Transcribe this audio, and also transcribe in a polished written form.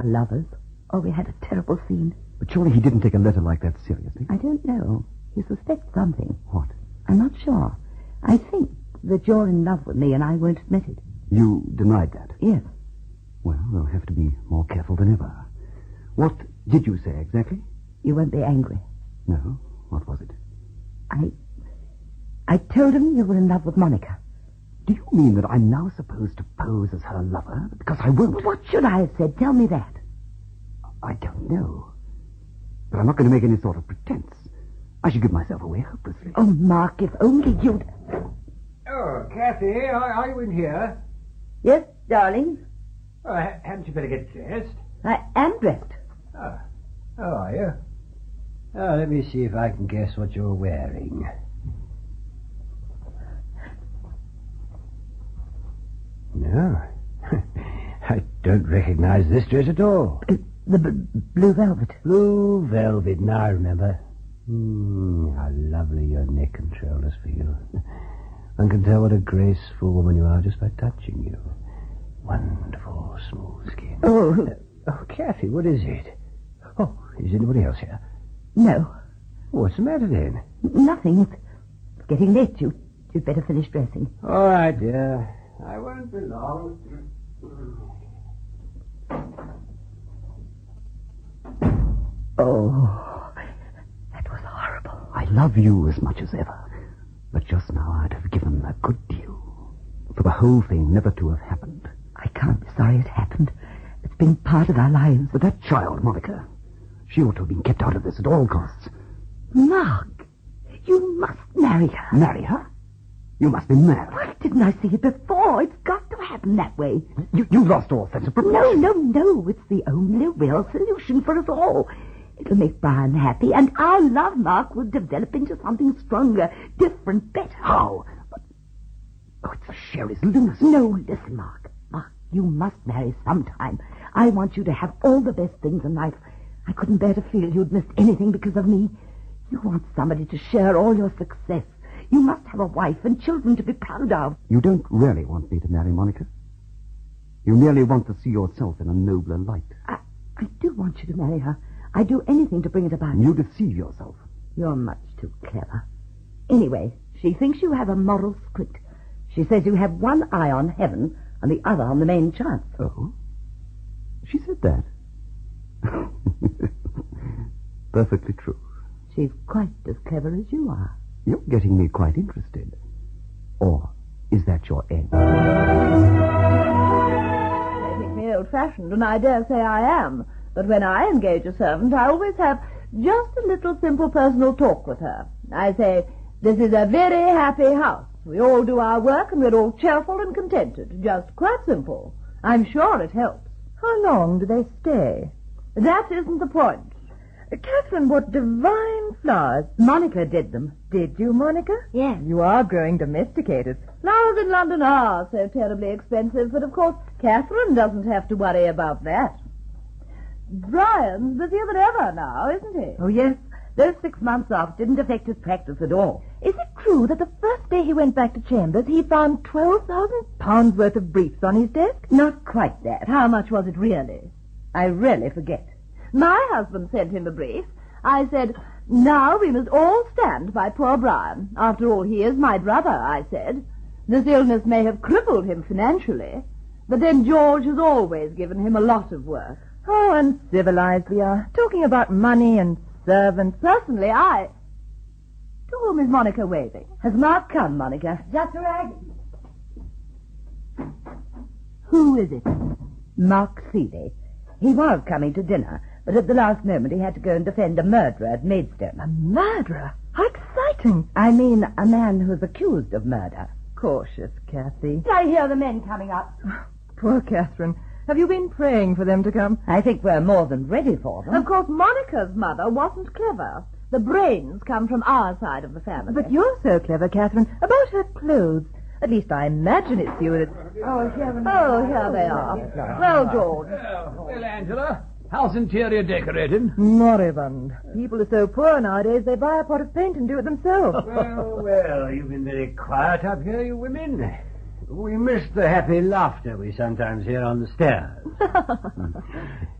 lovers. Oh, we had a terrible scene. But surely he didn't take a letter like that seriously. I don't know. He suspects something. What? I'm not sure. I think that you're in love with me and I won't admit it. You denied that? Yes. Well, we'll have to be more careful than ever. What did you say exactly? You won't be angry. No. What was it? I told him you were in love with Monica. Do you mean that I'm now supposed to pose as her lover? Because I won't. What should I have said? Tell me that. I don't know. But I'm not going to make any sort of pretense. I should give myself away hopelessly. Oh, Mark, if only you'd... Oh, Kathy, are you in here? Yes, darling. Oh, hadn't you better get dressed? I am dressed. Oh, are you? Oh, let me see if I can guess what you're wearing. No. I don't recognize this dress at all. The blue velvet. Blue velvet, now I remember. How lovely your neck and shoulders feel. One can tell what a graceful woman you are just by touching you. Wonderful smooth skin. Oh, Kathy, what is it? Oh, is anybody else here? no. What's the matter then? Nothing. It's getting late. You'd better finish dressing. All right, dear. I won't be long. Oh, that was horrible. I love you as much as ever. But just now I'd have given a good deal for the whole thing never to have happened. I can't be sorry it happened. It's been part of our lives. But that child, Monica, she ought to have been kept out of this at all costs. Mark, you must marry her. Marry her? You must be mad. Why didn't I see it before? It's got to happen that way. You lost all sense of proportion. No. It's the only real solution for us all. It'll make Brian happy, and our love, Mark, will develop into something stronger, different, better. How? Oh, it's for Sherry's lunacy. No, listen, Mark. Mark, you must marry sometime. I want you to have all the best things in life. I couldn't bear to feel you'd missed anything because of me. You want somebody to share all your success. You must have a wife and children to be proud of. You don't really want me to marry Monica? You merely want to see yourself in a nobler light. I do want you to marry her. I'd do anything to bring it about. You deceive yourself. You're much too clever. Anyway, she thinks you have a moral squint. She says you have one eye on heaven and the other on the main chance. Oh? She said that? Perfectly true. She's quite as clever as you are. You're getting me quite interested. Or is that your end? They think me old-fashioned, and I dare say I am. But when I engage a servant, I always have just a little simple personal talk with her. I say, this is a very happy house. We all do our work, and we're all cheerful and contented. Just quite simple. I'm sure it helps. How long do they stay? That isn't the point. Catherine, what divine flowers. Monica did them. Did you, Monica? Yes. You are growing domesticated. Flowers in London are so terribly expensive, but of course Catherine doesn't have to worry about that. Brian's busier than ever now, isn't he? Oh, yes. Those 6 months off didn't affect his practice at all. Is it true that the first day he went back to Chambers, he found £12,000 worth of briefs on his desk? Not quite that. How much was it really? I really forget. My husband sent him a brief. I said, now we must all stand by poor Brian. After all, he is my brother, I said. This illness may have crippled him financially, but then George has always given him a lot of work. How uncivilized we are, talking about money and servants. Personally, To whom is Monica waving? Has Mark come, Monica? Just right. Who is it? Mark Seeley. He was coming to dinner, but at the last moment he had to go and defend a murderer at Maidstone. A murderer? How exciting. I mean, a man who is accused of murder. Cautious, Kathy. I hear the men coming up. Poor Catherine. Have you been praying for them to come? I think we're more than ready for them. Of course, Monica's mother wasn't clever. The brains come from our side of the family. But you're so clever, Catherine, about her clothes. At least I imagine it's you that... Oh, here they are. Well, George. Well, Angela, how's interior decorating? Moribund. People are so poor nowadays, they buy a pot of paint and do it themselves. Well, you've been very quiet up here, you women. We miss the happy laughter we sometimes hear on the stairs.